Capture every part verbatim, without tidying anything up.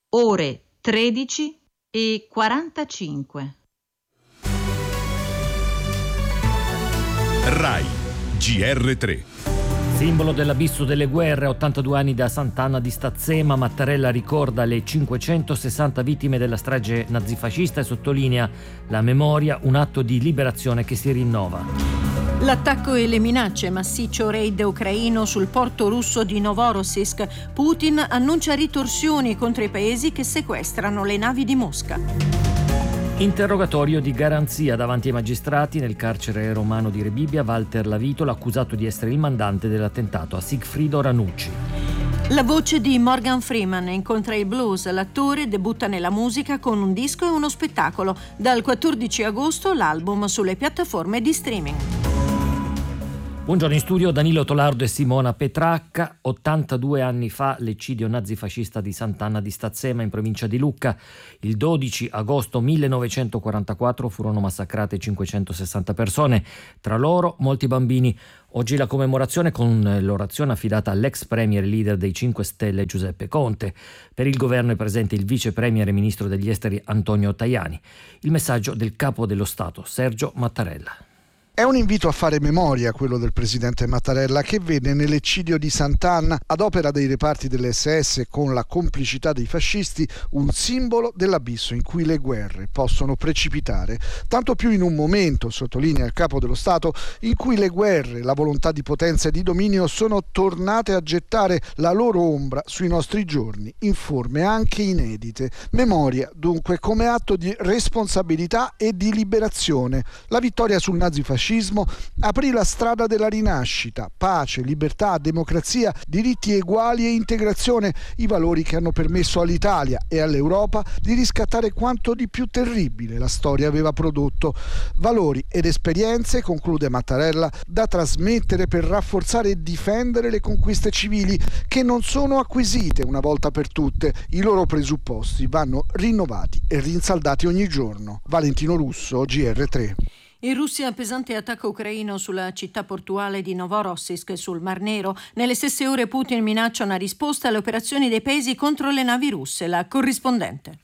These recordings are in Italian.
ore tredici e quarantacinque. Rai G R tre. Simbolo dell'abisso delle guerre, ottantadue anni da Sant'Anna di Stazzema, Mattarella ricorda le cinquecentosessanta vittime della strage nazifascista e sottolinea la memoria, un atto di liberazione che si rinnova. L'attacco e le minacce, massiccio raid ucraino sul porto russo di Novorossiysk. Putin annuncia ritorsioni contro i paesi che sequestrano le navi di Mosca. Interrogatorio di garanzia davanti ai magistrati nel carcere romano di Rebibbia. Walter Lavitola, accusato di essere il mandante dell'attentato a Sigfrido Ranucci. La voce di Morgan Freeman incontra il blues. L'attore debutta nella musica con un disco e uno spettacolo. Dal quattordici agosto l'album sulle piattaforme di streaming. Buongiorno, in studio Danilo Tolardo e Simona Petracca. ottantadue anni fa l'eccidio nazifascista di Sant'Anna di Stazzema in provincia di Lucca. Il dodici agosto millenovecentoquarantaquattro furono massacrate cinquecentosessanta persone, tra loro molti bambini. Oggi la commemorazione con l'orazione affidata all'ex premier e leader dei cinque Stelle Giuseppe Conte. Per il governo è presente il vice premier e ministro degli esteri Antonio Tajani. Il messaggio del capo dello Stato Sergio Mattarella. È un invito a fare memoria quello del presidente Mattarella, che venne nell'eccidio di Sant'Anna, ad opera dei reparti dell'esse esse con la complicità dei fascisti, un simbolo dell'abisso in cui le guerre possono precipitare. Tanto più in un momento, sottolinea il capo dello Stato, in cui le guerre, la volontà di potenza e di dominio sono tornate a gettare la loro ombra sui nostri giorni, in forme anche inedite. Memoria, dunque, come atto di responsabilità e di liberazione. La vittoria sul nazifascismo aprì la strada della rinascita, pace, libertà, democrazia, diritti eguali e integrazione, i valori che hanno permesso all'Italia e all'Europa di riscattare quanto di più terribile la storia aveva prodotto. Valori ed esperienze, conclude Mattarella, da trasmettere per rafforzare e difendere le conquiste civili che non sono acquisite una volta per tutte. I loro presupposti vanno rinnovati e rinsaldati ogni giorno. Valentino Russo, G R tre. In Russia pesante attacco ucraino sulla città portuale di Novorossiysk sul Mar Nero. Nelle stesse ore Putin minaccia una risposta alle operazioni dei paesi contro le navi russe. La corrispondente.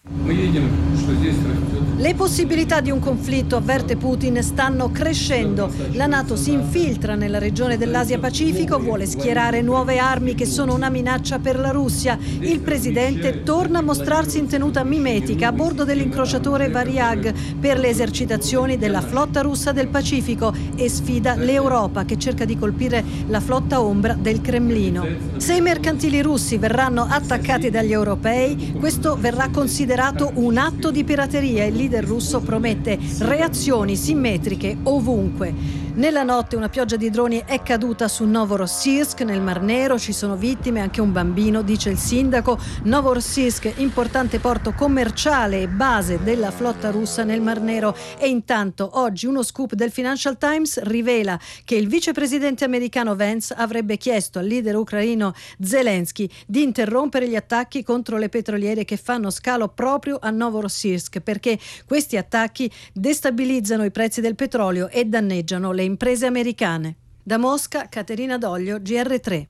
Le possibilità di un conflitto, avverte Putin, stanno crescendo. La NATO si infiltra nella regione dell'Asia-Pacifico, vuole schierare nuove armi che sono una minaccia per la Russia. Il presidente torna a mostrarsi in tenuta mimetica a bordo dell'incrociatore Varyag per le esercitazioni della flotta russa del Pacifico e sfida l'Europa, che cerca di colpire la flotta ombra del Cremlino. Se i mercantili russi verranno attaccati dagli europei, questo verrà considerato un atto di pirateria. Il leader russo promette reazioni simmetriche ovunque. Nella notte una pioggia di droni è caduta su Novorossiysk nel Mar Nero, ci sono vittime, anche un bambino, dice il sindaco. Novorossiysk, importante porto commerciale e base della flotta russa nel Mar Nero. E intanto oggi uno scoop del Financial Times rivela che il vicepresidente americano Vance avrebbe chiesto al leader ucraino Zelensky di interrompere gli attacchi contro le petroliere che fanno scalo proprio a Novorossiysk, perché questi attacchi destabilizzano i prezzi del petrolio e danneggiano le imprese americane. Da Mosca, Caterina Doglio, G R tre.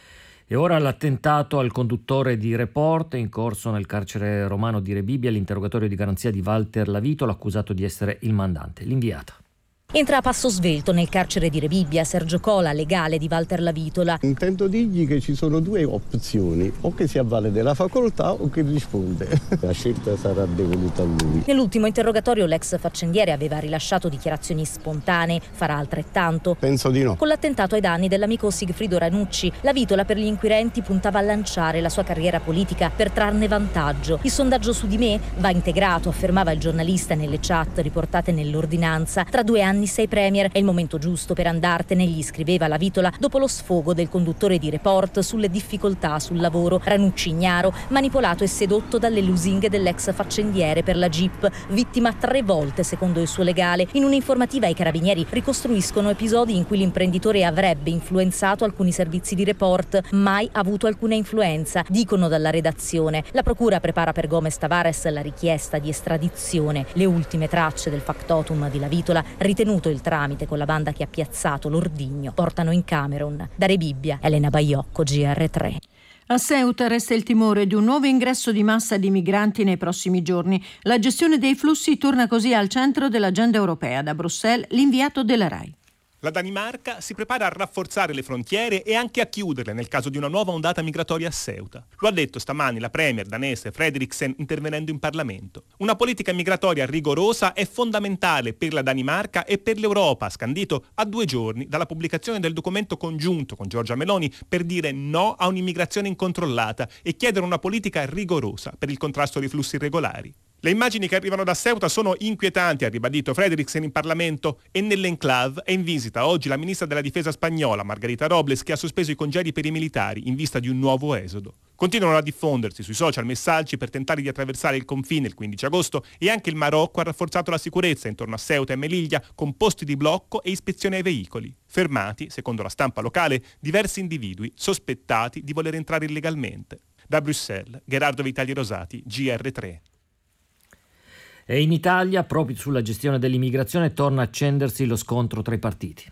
E ora l'attentato al conduttore di Report, in corso nel carcere romano di Rebibbia, l'interrogatorio di garanzia di Walter Lavitola, accusato di essere il mandante. L'inviata. Entra a passo svelto nel carcere di Rebibbia Sergio Cola, legale di Walter Lavitola. Intendo dirgli che ci sono due opzioni, o che si avvale della facoltà o che risponde. La scelta sarà devoluta a lui. Nell'ultimo interrogatorio l'ex faccendiere aveva rilasciato dichiarazioni spontanee, farà altrettanto? Penso di no. Con l'attentato ai danni dell'amico Sigfrido Ranucci, Lavitola per gli inquirenti puntava a lanciare la sua carriera politica per trarne vantaggio. Il sondaggio su di me va integrato, affermava il giornalista nelle chat riportate nell'ordinanza. Tra due anni sei premier, è il momento giusto per andartene, gli scriveva Lavitola dopo lo sfogo del conduttore di Report sulle difficoltà sul lavoro. Ranucci ignaro, manipolato e sedotto dalle lusinghe dell'ex faccendiere per la Jeep, vittima tre volte secondo il suo legale. In un'informativa i carabinieri ricostruiscono episodi in cui l'imprenditore avrebbe influenzato alcuni servizi di Report, mai avuto alcuna influenza, dicono dalla redazione. La procura prepara per Gomez Tavares la richiesta di estradizione. Le ultime tracce del factotum di Lavitola, ritenuto il tramite con la banda che ha piazzato l'ordigno, portano in Camerun. Da Rebibbia, Elena Baiocco, G R tre. A Ceuta resta il timore di un nuovo ingresso di massa di migranti nei prossimi giorni. La gestione dei flussi torna così al centro dell'agenda europea. Da Bruxelles, l'inviato della RAI. La Danimarca si prepara a rafforzare le frontiere e anche a chiuderle nel caso di una nuova ondata migratoria a Ceuta. Lo ha detto stamani la premier danese Frederiksen intervenendo in Parlamento. Una politica migratoria rigorosa è fondamentale per la Danimarca e per l'Europa, scandito a due giorni dalla pubblicazione del documento congiunto con Giorgia Meloni per dire no a un'immigrazione incontrollata e chiedere una politica rigorosa per il contrasto dei flussi irregolari. Le immagini che arrivano da Ceuta sono inquietanti, ha ribadito Frederiksen in Parlamento, e nell'enclave è in visita oggi la ministra della difesa spagnola Margarita Robles, che ha sospeso i congedi per i militari in vista di un nuovo esodo. Continuano a diffondersi sui social messaggi per tentare di attraversare il confine il quindici agosto e anche il Marocco ha rafforzato la sicurezza intorno a Ceuta e Melilla con posti di blocco e ispezioni ai veicoli. Fermati, secondo la stampa locale, diversi individui sospettati di voler entrare illegalmente. Da Bruxelles, Gerardo Vitali Rosati, G R tre. E in Italia, proprio sulla gestione dell'immigrazione, torna a accendersi lo scontro tra i partiti.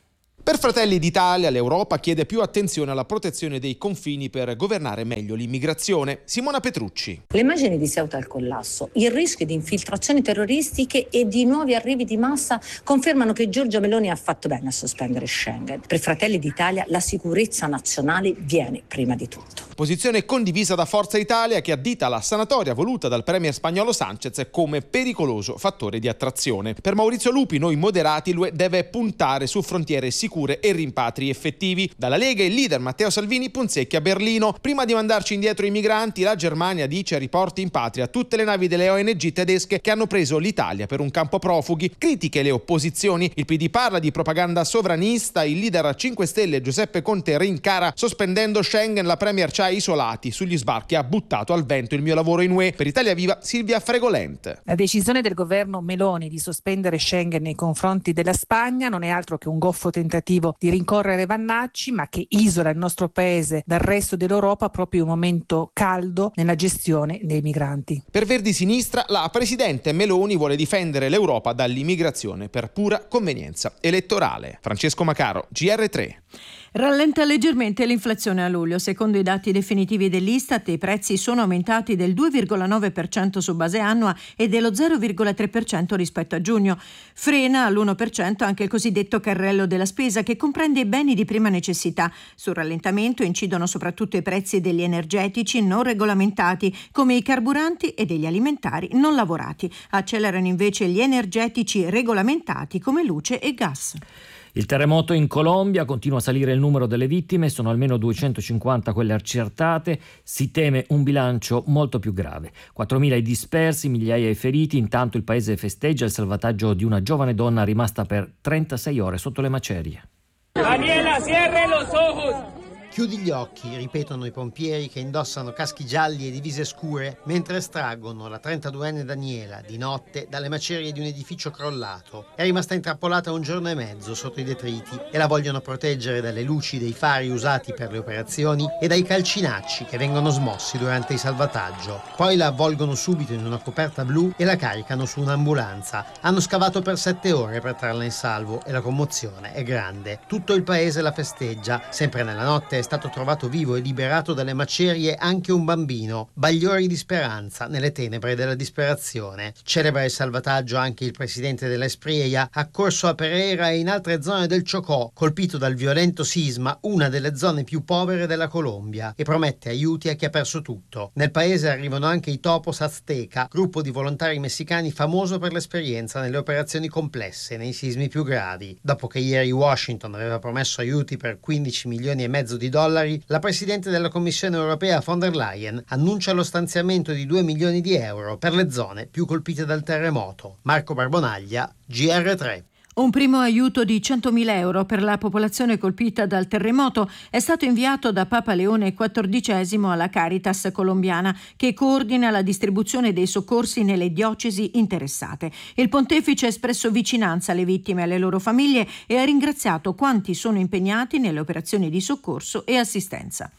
Per Fratelli d'Italia, l'Europa chiede più attenzione alla protezione dei confini per governare meglio l'immigrazione. Simona Petrucci. Le immagini di Ceuta al collasso, il rischio di infiltrazioni terroristiche e di nuovi arrivi di massa confermano che Giorgia Meloni ha fatto bene a sospendere Schengen. Per Fratelli d'Italia la sicurezza nazionale viene prima di tutto. Posizione condivisa da Forza Italia, che addita la sanatoria voluta dal premier spagnolo Sánchez come pericoloso fattore di attrazione. Per Maurizio Lupi, noi moderati, l'U E deve puntare su frontiere sicure e rimpatri effettivi. Dalla Lega il leader Matteo Salvini punzecchia Berlino. Prima di mandarci indietro i migranti, la Germania dice riporti in patria tutte le navi delle O N G tedesche che hanno preso l'Italia per un campo profughi. Critiche le opposizioni. Il P D parla di propaganda sovranista. Il leader cinque Stelle Giuseppe Conte rincara sospendendo Schengen. La premier ci ha isolati. Sugli sbarchi ha buttato al vento il mio lavoro in U E. Per Italia Viva Silvia Fregolent. La decisione del governo Meloni di sospendere Schengen nei confronti della Spagna non è altro che un goffo tentativo di rincorrere Vannacci, ma che isola il nostro paese dal resto dell'Europa proprio in un momento caldo nella gestione dei migranti. Per Verdi Sinistra, la presidente Meloni vuole difendere l'Europa dall'immigrazione per pura convenienza elettorale. Francesco Macaro, G R tre. Rallenta leggermente l'inflazione a luglio. Secondo i dati definitivi dell'Istat, i prezzi sono aumentati del due virgola nove per cento su base annua e dello zero virgola tre per cento rispetto a giugno. Frena all'uno per cento anche il cosiddetto carrello della spesa, che comprende i beni di prima necessità. Sul rallentamento incidono soprattutto i prezzi degli energetici non regolamentati, come i carburanti, e degli alimentari non lavorati. Accelerano invece gli energetici regolamentati, come luce e gas. Il terremoto in Colombia, continua a salire il numero delle vittime, sono almeno duecentocinquanta quelle accertate, si teme un bilancio molto più grave. quattromila i dispersi, migliaia i feriti, intanto il paese festeggia il salvataggio di una giovane donna rimasta per trentasei ore sotto le macerie. Daniela, cierre los ojos! Chiudi gli occhi, ripetono i pompieri che indossano caschi gialli e divise scure mentre estraggono la trentaduenne Daniela di notte dalle macerie di un edificio crollato. È rimasta intrappolata un giorno e mezzo sotto i detriti e la vogliono proteggere dalle luci dei fari usati per le operazioni e dai calcinacci che vengono smossi durante il salvataggio. Poi la avvolgono subito in una coperta blu e la caricano su un'ambulanza. Hanno scavato per sette ore per trarla in salvo e la commozione è grande. Tutto il paese la festeggia. Sempre nella notte è stato trovato vivo e liberato dalle macerie anche un bambino, bagliori di speranza nelle tenebre della disperazione. Celebra il salvataggio anche il presidente dell'Espriella, accorso a Pereira e in altre zone del Chocó, colpito dal violento sisma, una delle zone più povere della Colombia, e promette aiuti a chi ha perso tutto. Nel paese arrivano anche i Topos Azteca, gruppo di volontari messicani famoso per l'esperienza nelle operazioni complesse nei sismi più gravi. Dopo che ieri Washington aveva promesso aiuti per quindici milioni e mezzo di dollari, la Presidente della Commissione europea von der Leyen annuncia lo stanziamento di due milioni di euro per le zone più colpite dal terremoto. Marco Barbonaglia, G R tre. Un primo aiuto di centomila euro per la popolazione colpita dal terremoto è stato inviato da Papa Leone quattordicesimo alla Caritas colombiana, che coordina la distribuzione dei soccorsi nelle diocesi interessate. Il pontefice ha espresso vicinanza alle vittime e alle loro famiglie e ha ringraziato quanti sono impegnati nelle operazioni di soccorso e assistenza.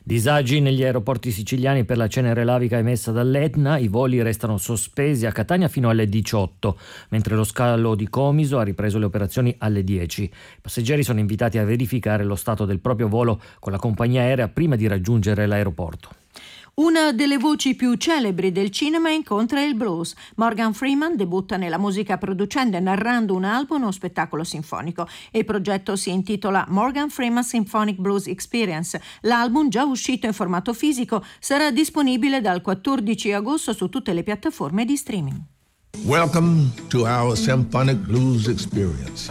Disagi negli aeroporti siciliani per la cenere lavica emessa dall'Etna, i voli restano sospesi a Catania fino alle diciotto, mentre lo scalo di Comiso ha ripreso le operazioni alle dieci. I passeggeri sono invitati a verificare lo stato del proprio volo con la compagnia aerea prima di raggiungere l'aeroporto. Una delle voci più celebri del cinema incontra il blues. Morgan Freeman debutta nella musica producendo e narrando un album o spettacolo sinfonico. Il progetto si intitola Morgan Freeman Symphonic Blues Experience. L'album, già uscito in formato fisico, sarà disponibile dal quattordici agosto su tutte le piattaforme di streaming. Welcome to our Symphonic Blues Experience.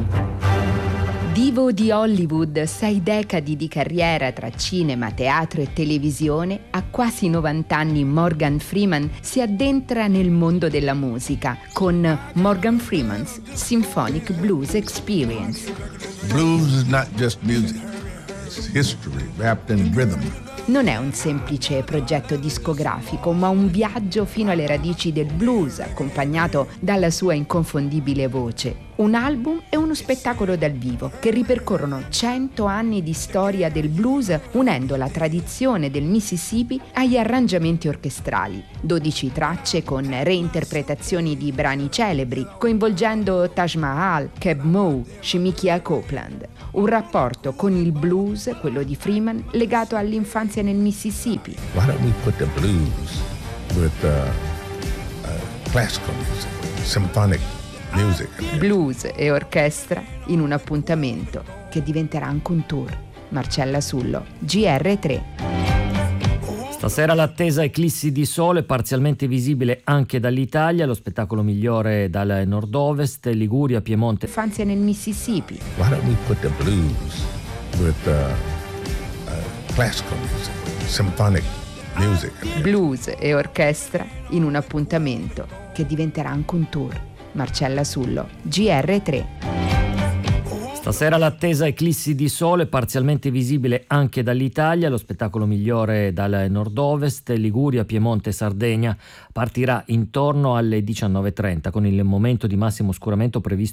Divo di Hollywood, sei decadi di carriera tra cinema, teatro e televisione, a quasi novanta anni Morgan Freeman si addentra nel mondo della musica con Morgan Freeman's Symphonic Blues Experience. Blues is not just music, it's history wrapped in rhythm. Non è un semplice progetto discografico, ma un viaggio fino alle radici del blues, accompagnato dalla sua inconfondibile voce. Un album e uno spettacolo dal vivo che ripercorrono cento anni di storia del blues, unendo la tradizione del Mississippi agli arrangiamenti orchestrali. dodici tracce con reinterpretazioni di brani celebri, coinvolgendo Taj Mahal, Keb Mo, Shemekia Copeland. Un rapporto con il blues, quello di Freeman, legato all'infanzia nel Mississippi. Why don't we put the blues with uh, uh, classical music, symphonic music? Blues e orchestra in un appuntamento che diventerà anche un tour. Marcella Sullo, G R tre. Stasera l'attesa eclissi di sole, parzialmente visibile anche dall'Italia, lo spettacolo migliore dal nord-ovest, Liguria, Piemonte. Infanzia nel Mississippi. Why don't we put the blues with uh, uh, classical music, symphonic music? Blues e orchestra in un appuntamento che diventerà anche un tour. Marcella Sullo, G R tre. Stasera l'attesa eclissi di sole, parzialmente visibile anche dall'Italia, lo spettacolo migliore dal nord-ovest, Liguria, Piemonte, Sardegna, partirà intorno alle diciannove e trenta con il momento di massimo oscuramento previsto